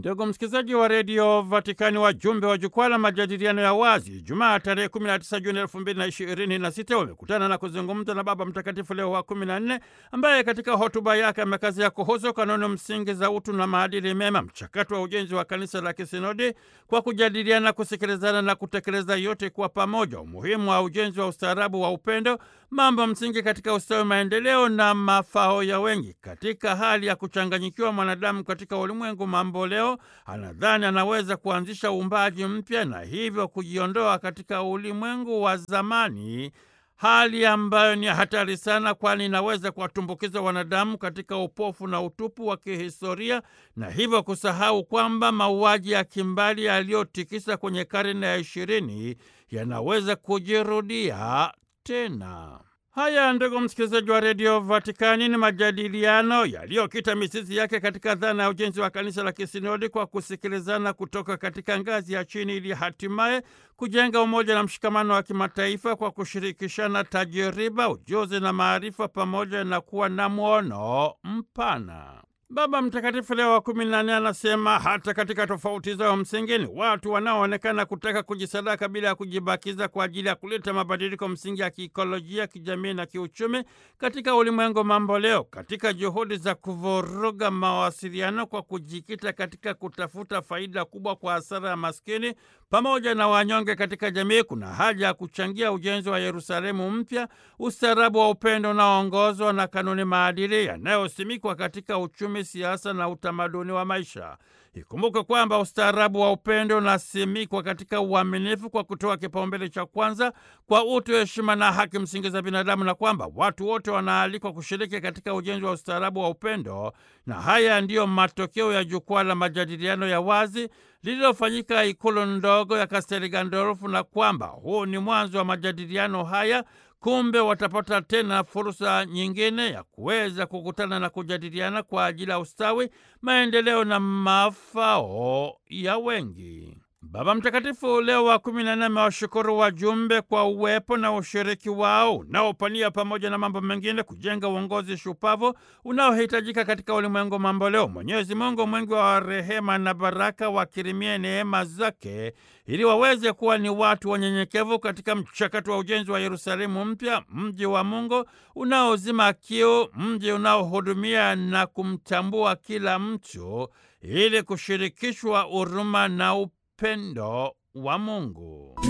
Ndugu msikilizaji wa redio Vatikani, wajumbe wa jukwaa la majadiliano ya wazi Ijumaa tarehe 19 Juni 2026 wamekutana na kuzungumza na Baba Mtakatifu Leo wa 14 ambaye katika hotuba yake amekazia kuhusu kanuni msingi za utu na maadili mema, mchakato wa ujenzi wa kanisa la kisinodi kwa kujadiliana, kusikilizana na kutekeleza yote kwa pamoja, umuhimu wa ujenzi wa ustaarabu wa upendo, mambo msingi katika ustawi, maendeleo na mafao ya wengi. Katika hali ya kuchanganyikiwa mwanadamu katika ulimwengu mambo leo, anadhani anaweza kuanzisha uumbaji mpya na hivyo kujiondoa katika ulimwengu wa zamani, hali ambayo ni hatari sana, kwani inaweza kuwatumbukiza wanadamu katika upofu na utupu wa kihistoria na hivyo kusahau kwamba mauaji ya kimbali yaliyotikisa kwenye karne ya 20 yanaweza kujirudia tena. Haya, ndugu msikilizaji wa redio Vatikani, ni majadiliano yaliyokita mizizi yake katika dhana ya ujenzi wa kanisa la kisinodi kwa kusikilizana kutoka katika ngazi ya chini, ili hatimaye kujenga umoja na mshikamano wa kimataifa kwa kushirikishana tajiriba, ujuzi na maarifa, pamoja na kuwa na mwono mpana. Baba Mtakatifu Leo wa 14 anasema hata katika tofauti zao msingi ni watu wanaoonekana kutaka kujisadaka bila ya kujibakiza kwa ajili ya kuleta mabadiliko msingi ya kiikolojia, kijamii na kiuchumi katika ulimwengu mambo leo. Katika juhudi za kuvuruga mawasiliano kwa kujikita katika kutafuta faida kubwa kwa hasara ya maskini pamoja na wanyonge katika jamii, kuna haja ya kuchangia ujenzi wa Yerusalemu mpya, ustaarabu wa upendo unaoongozwa na kanuni maadili yanayosimikwa katika uchumi, siasa na utamaduni wa maisha. Ikumbuke kwamba ustaarabu wa upendo unasimikwa katika uaminifu kwa kutoa kipaumbele cha kwanza kwa utu, heshima na haki msingi za binadamu, na kwamba watu wote wanaalikwa kushiriki katika ujenzi wa ustaarabu wa upendo. Na haya ndiyo matokeo ya jukwaa la majadiliano ya wazi lililofanyika ikulu ndogo ya Castel Gandolfo, na kwamba huu ni mwanzo wa majadiliano haya. Kumbe watapata tena fursa nyingine ya kuweza kukutana na kujadiliana kwa ajili ya ustawi, maendeleo na mafao ya wengi. Baba Mtakatifu Leo wa 14 amewashukuru wajumbe kwa uwepo na ushiriki wao unaopania pamoja na mambo mengine kujenga uongozi shupavu unaohitajika katika ulimwengu mambo leo. Mwenyezi Mungu mwingi wa rehema na baraka wakirimie neema zake ili waweze kuwa ni watu wanyenyekevu katika mchakato wa ujenzi wa Yerusalemu mpya, mji wa Mungu unaozima kiu, mji unaohudumia na kumtambua kila mtu ili kushirikishwa huruma na upendo wa Mungu.